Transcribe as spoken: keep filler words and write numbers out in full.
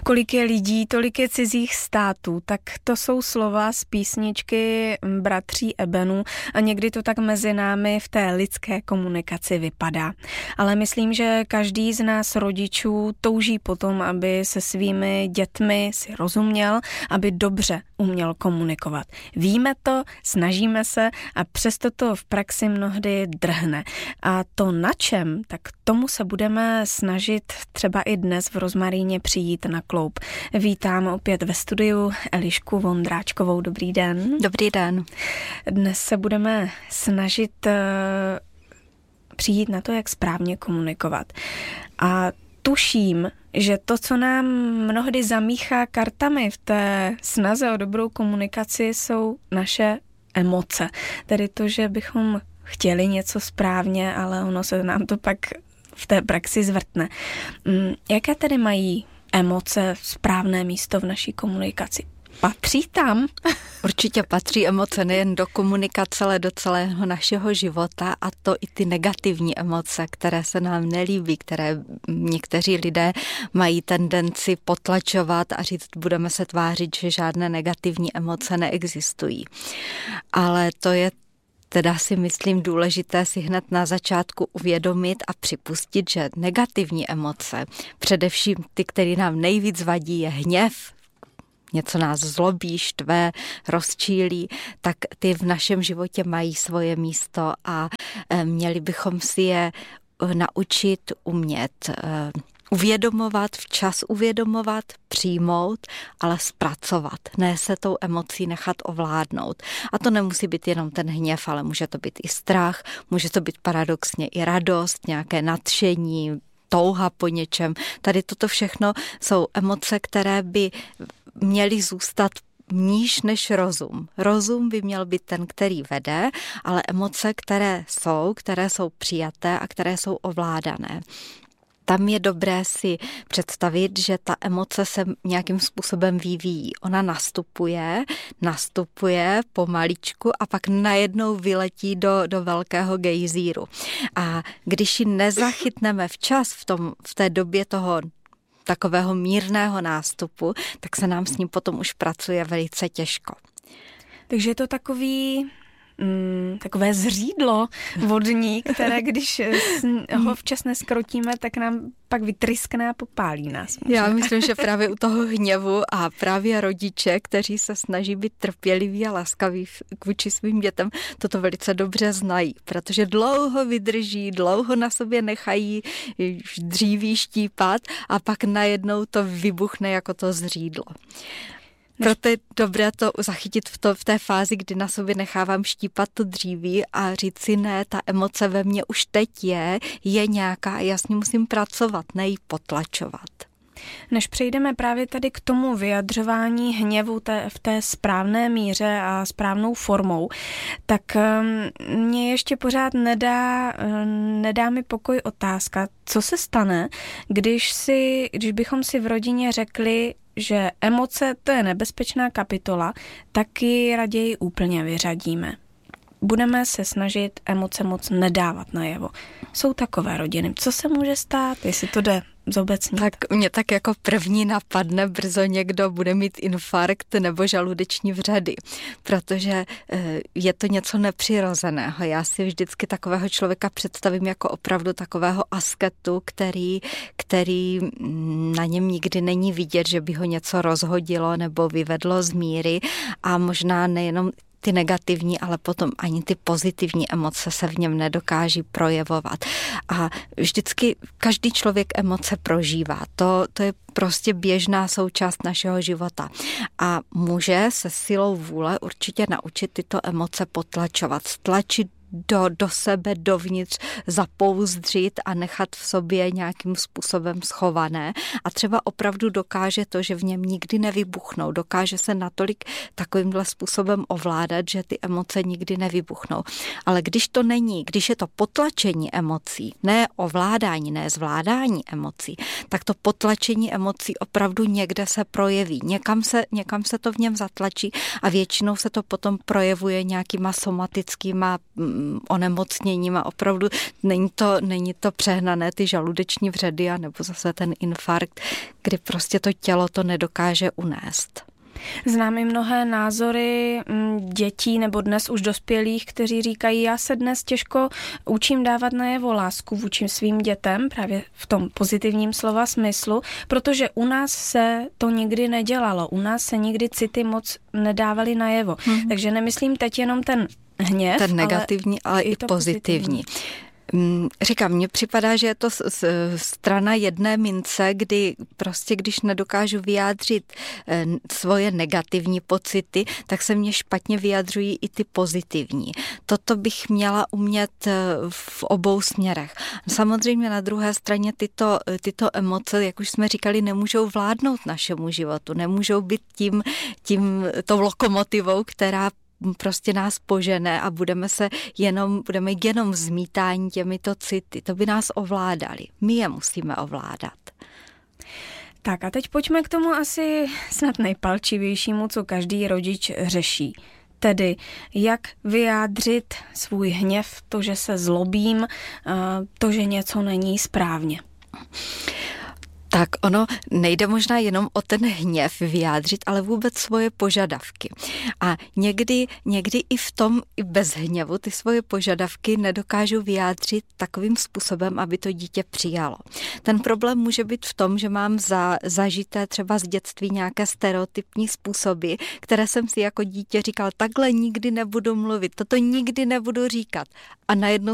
Kolik je lidí, tolik je cizích států, tak to jsou slova z písničky Bratří Ebenů a někdy to tak mezi námi v té lidské komunikaci vypadá. Ale myslím, že každý z nás rodičů touží potom, aby se svými dětmi si rozuměl, aby dobře uměl komunikovat. Víme to, snažíme se a přesto to v praxi mnohdy drhne. A to na čem, tak tomu se budeme snažit třeba i dnes v Rozmaríně přijít na kloub. Vítám opět ve studiu Elišku Vondráčkovou. Dobrý den. Dobrý den. Dnes se budeme snažit uh, přijít na to, jak správně komunikovat. A tuším, že to, co nám mnohdy zamíchá kartami v té snaze o dobrou komunikaci, jsou naše emoce. Tedy to, že bychom chtěli něco správně, ale ono se nám to pak v té praxi zvrtne. Jaké tedy mají emoce správné místo v naší komunikaci? Patří tam? Určitě patří emoce nejen do komunikace, ale do celého našeho života, a to i ty negativní emoce, které se nám nelíbí, které někteří lidé mají tendenci potlačovat a říct, budeme se tvářit, že žádné negativní emoce neexistují. Ale to je teda si myslím důležité si hned na začátku uvědomit a připustit, že negativní emoce, především ty, které nám nejvíc vadí, je hněv, něco nás zlobí, štve, rozčílí, tak ty v našem životě mají svoje místo a měli bychom si je naučit umět uvědomovat, včas uvědomovat, přijmout, ale zpracovat. Ne se tou emocí nechat ovládnout. A to nemusí být jenom ten hněv, ale může to být i strach, může to být paradoxně i radost, nějaké nadšení, touha po něčem. Tady toto všechno jsou emoce, které by měly zůstat níž než rozum. Rozum by měl být ten, který vede, ale emoce, které jsou, které jsou přijaté a které jsou ovládané. Tam je dobré si představit, že ta emoce se nějakým způsobem vyvíjí. Ona nastupuje, nastupuje pomaličku a pak najednou vyletí do, do velkého gejzíru. A když ji nezachytneme včas v, tom, v té době toho takového mírného nástupu, tak se nám s ním potom už pracuje velice těžko. Takže je to takový... Mm, takové zřídlo vodní, které když ho včas neskrotíme, tak nám pak vytryskne a popálí nás. Může. Já myslím, že právě u toho hněvu a právě rodiče, kteří se snaží být trpěliví a laskaví vůči svým dětem, toto velice dobře znají, protože dlouho vydrží, dlouho na sobě nechají dříví štípat a pak najednou to vybuchne jako to zřídlo. Proto je dobré to zachytit v, to, v té fázi, kdy na sobě nechávám štípat to dříví a říct si ne, ta emoce ve mně už teď je, je nějaká a já s ní musím pracovat, ne ji potlačovat. Než přejdeme právě tady k tomu vyjadřování hněvu té, v té správné míře a správnou formou, tak um, mě ještě pořád nedá, um, nedá mi pokoj otázka, co se stane, když, si, když bychom si v rodině řekli, že emoce to je nebezpečná kapitola, tak ji raději úplně vyřadíme. Budeme se snažit emoce moc nedávat najevo. Jsou takové rodiny. Co se může stát, jestli to jde zobecnit? Tak mě tak jako první napadne, brzo někdo bude mít infarkt nebo žaludeční vředy, protože je to něco nepřirozeného. Já si vždycky takového člověka představím jako opravdu takového asketu, který, který na něm nikdy není vidět, že by ho něco rozhodilo nebo vyvedlo z míry a možná nejenom ty negativní, ale potom ani ty pozitivní emoce se v něm nedokáží projevovat. A vždycky každý člověk emoce prožívá. To, to je prostě běžná součást našeho života. A může se silou vůle určitě naučit tyto emoce potlačovat, stlačit do, do sebe, dovnitř, zapouzdřit a nechat v sobě nějakým způsobem schované. A třeba opravdu dokáže to, že v něm nikdy nevybuchnou. Dokáže se natolik takovýmhle způsobem ovládat, že ty emoce nikdy nevybuchnou. Ale když to není, když je to potlačení emocí, ne ovládání, ne zvládání emocí, tak to potlačení emocí opravdu někde se projeví. Někam se, někam se to v něm zatlačí a většinou se to potom projevuje nějakýma somatickýma onemocněním a opravdu není to, není to přehnané, ty žaludeční vředy a nebo zase ten infarkt, kdy prostě to tělo to nedokáže unést. Znám i mnohé názory dětí nebo dnes už dospělých, kteří říkají, já se dnes těžko učím dávat najevo lásku vůči svým dětem, právě v tom pozitivním slova smyslu, protože u nás se to nikdy nedělalo, u nás se nikdy city moc nedávaly najevo. Hmm. Takže nemyslím teď jenom ten hněv, ten negativní, ale, ale i pozitivní. pozitivní. Říkám, mně připadá, že je to strana jedné mince, kdy prostě, když nedokážu vyjádřit svoje negativní pocity, tak se mně špatně vyjadřují i ty pozitivní. Toto bych měla umět v obou směrech. Samozřejmě na druhé straně tyto, tyto emoce, jak už jsme říkali, nemůžou vládnout našemu životu, nemůžou být tím, tím tou lokomotivou, která prostě nás požene a budeme se jenom, budeme jenom zmítání těmito city. To by nás ovládali. My je musíme ovládat. Tak a teď pojďme k tomu asi snad nejpalčivějšímu, co každý rodič řeší. Tedy jak vyjádřit svůj hněv, to, že se zlobím, to, že něco není správně. Tak ono nejde možná jenom o ten hněv vyjádřit, ale vůbec svoje požadavky. A někdy, někdy i v tom, i bez hněvu, ty svoje požadavky nedokážu vyjádřit takovým způsobem, aby to dítě přijalo. Ten problém může být v tom, že mám za, zažité třeba z dětství nějaké stereotypní způsoby, které jsem si jako dítě říkal, takhle nikdy nebudu mluvit, toto nikdy nebudu říkat. A najednou